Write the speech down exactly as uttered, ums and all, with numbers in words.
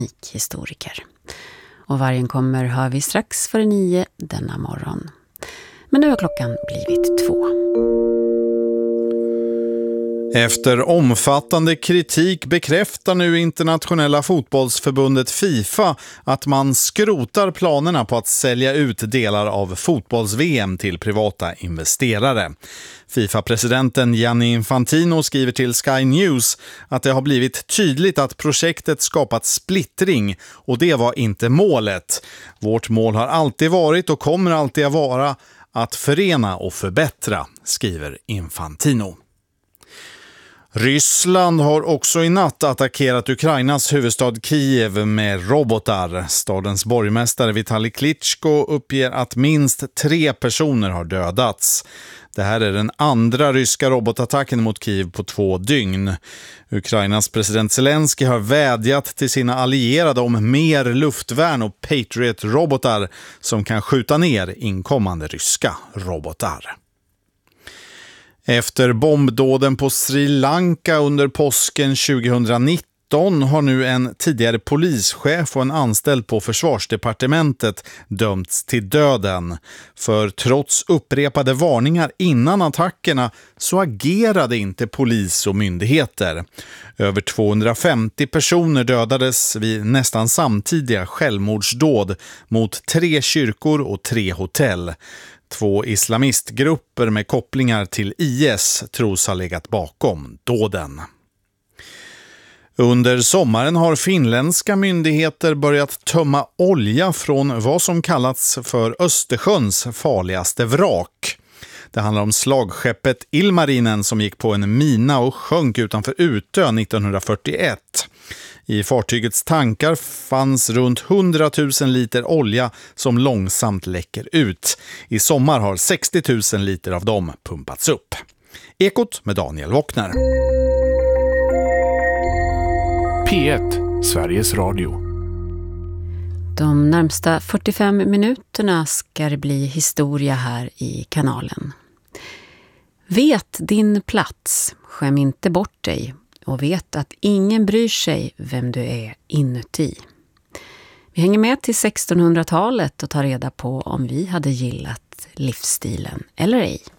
historiker. Och vargen kommer hör vi strax före nio denna morgon. Men nu har klockan blivit två. Efter omfattande kritik bekräftar nu internationella fotbollsförbundet FIFA att man skrotar planerna på att sälja ut delar av fotbolls-V M till privata investerare. FIFA-presidenten Gianni Infantino skriver till Sky News att det har blivit tydligt att projektet skapat splittring och det var inte målet. Vårt mål har alltid varit och kommer alltid att vara att förena och förbättra, skriver Infantino. Ryssland har också i natt attackerat Ukrainas huvudstad Kiev med robotar. Stadens borgmästare Vitali Klitschko uppger att minst tre personer har dödats. Det här är den andra ryska robotattacken mot Kiev på två dygn. Ukrainas president Zelensky har vädjat till sina allierade om mer luftvärn och Patriot-robotar som kan skjuta ner inkommande ryska robotar. Efter bombdåden på Sri Lanka under påsken tjugonitton har nu en tidigare polischef och en anställd på försvarsdepartementet dömts till döden. För trots upprepade varningar innan attackerna så agerade inte polis och myndigheter. Över tvåhundrafemtio personer dödades vid nästan samtidiga självmordsdåd mot tre kyrkor och tre hotell. Två islamistgrupper med kopplingar till I S tros ha legat bakom dåden. Under sommaren har finländska myndigheter börjat tömma olja från vad som kallats för Östersjöns farligaste vrak. Det handlar om slagskeppet Ilmarinen som gick på en mina och sjönk utanför Utö nittonhundrafyrtioett. I fartygets tankar fanns runt hundratusen liter olja som långsamt läcker ut. I sommar har sextio tusen liter av dem pumpats upp. Ekot med Daniel Wockner. P ett, Sveriges Radio. De närmsta fyrtiofem minuterna ska det bli historia här i kanalen. Vet din plats, skäm inte bort dig och vet att ingen bryr sig vem du är inuti. Vi hänger med till sextonhundratalet och tar reda på om vi hade gillat livsstilen eller ej.